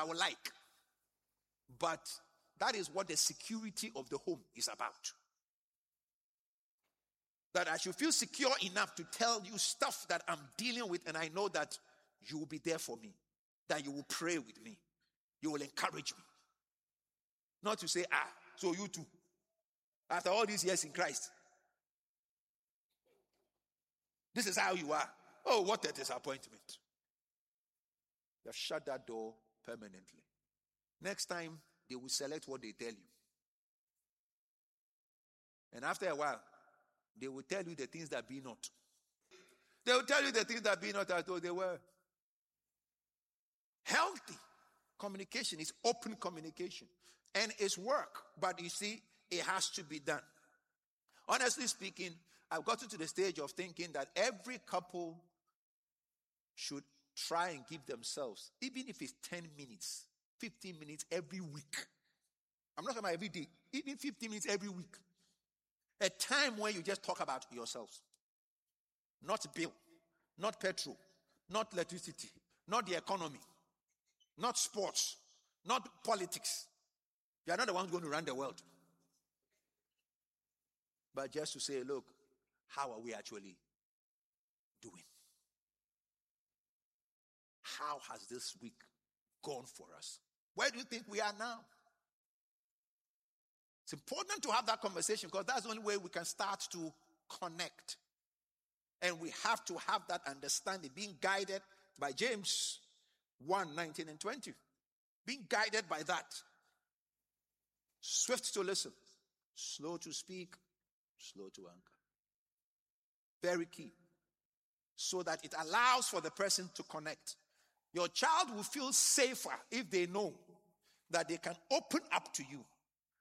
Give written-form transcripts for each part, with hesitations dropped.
I would like. But that is what the security of the home is about. That I should feel secure enough to tell you stuff that I'm dealing with, and I know that you will be there for me. That you will pray with me. You will encourage me. Not to say, so you too. After all these years in Christ, this is how you are. Oh, what a disappointment. You have shut that door permanently. Next time, they will select what they tell you. And after a while, they will tell you the things that be not. They will tell you the things that be not as though they were. Healthy communication is open communication. And it's work. But you see, it has to be done. Honestly speaking, I've gotten to the stage of thinking that every couple should try and give themselves, even if it's 10 minutes, 15 minutes every week. I'm not talking about every day. Even 15 minutes every week. A time where you just talk about yourselves. Not bill, not petrol, not electricity, not the economy, not sports, not politics. You are not the ones going to run the world. But just to say, look, how are we actually doing? How has this week gone for us? Where do you think we are now? It's important to have that conversation because that's the only way we can start to connect. And we have to have that understanding, being guided by James 1, 19 and 20. Being guided by that. Swift to listen, slow to speak, slow to anger. Very key. So that it allows for the person to connect. Your child will feel safer if they know that they can open up to you.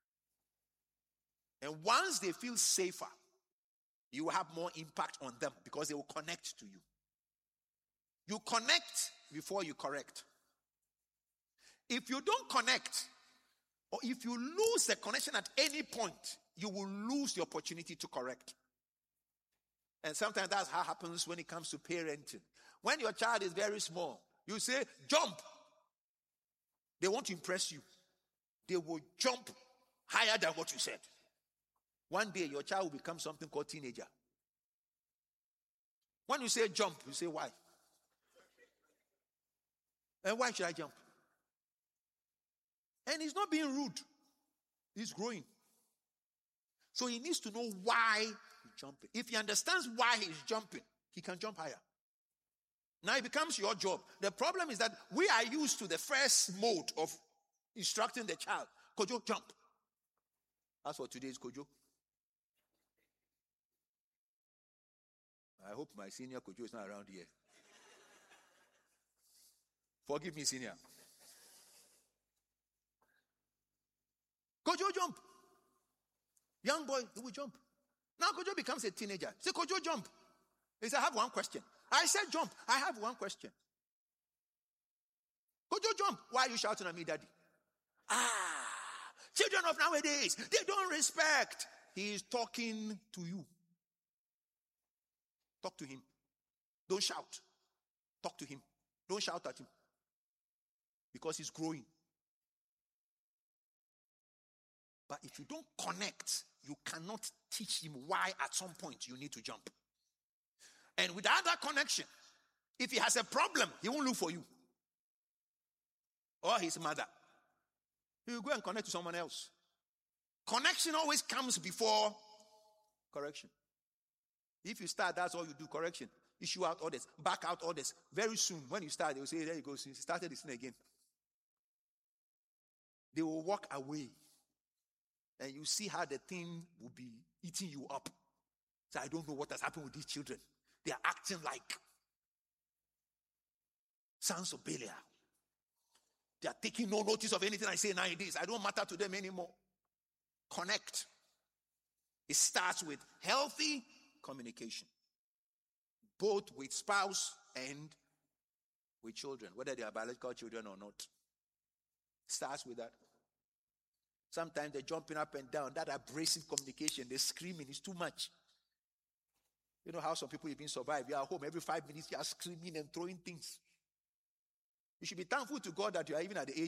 And once they feel safer, you will have more impact on them because they will connect to you. You connect before you correct. If you don't connect, or if you lose the connection at any point, you will lose the opportunity to correct. And sometimes that's how it happens when it comes to parenting. When your child is very small, you say, jump. They want to impress you. They will jump higher than what you said. One day, your child will become something called teenager. When you say jump, you say, why? And why should I jump? And he's not being rude. He's growing. So he needs to know why he's jumping. If he understands why he's jumping, he can jump higher. Now it becomes your job. The problem is that we are used to the first mode of instructing the child. Kojo, jump. That's what today's Kojo. I hope my senior Kojo is not around here. Forgive me, senior. Kojo, jump. Young boy, he will jump. Now Kojo becomes a teenager. Say, Kojo, jump. He said, I have one question. I said, jump. I have one question. Kojo, jump. Why are you shouting at me, daddy? Children of nowadays, they don't respect. He is talking to you. Talk to him. Don't shout. Talk to him. Don't shout at him. Because he's growing. But if you don't connect, you cannot teach him why at some point you need to jump. And without that connection, if he has a problem, he won't look for you. Or his mother. He will go and connect to someone else. Connection always comes before correction. If you start, that's all you do, correction. Issue out orders, back out orders. Very soon, when you start, they will say, there you go, you started this thing again. They will walk away. And you see how the thing will be eating you up. So I don't know what has happened with these children. They are acting like sons of Belial. They are taking no notice of anything I say nowadays. I don't matter to them anymore. Connect. It starts with healthy communication. Both with spouse and with children, whether they are biological children or not. Starts with that. Sometimes they're jumping up and down. That abrasive communication, they're screaming, it's too much. You know how some people even survive. You are home every 5 minutes, you are screaming and throwing things. You should be thankful to God that you are even at the age